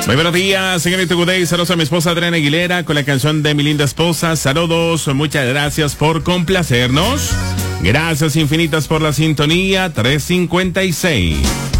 Muy buenos días, señorita Gudey. Saludos a mi esposa Adriana Aguilera con la canción de mi linda esposa. Saludos, muchas gracias por complacernos. Gracias infinitas por la sintonía. 3:56.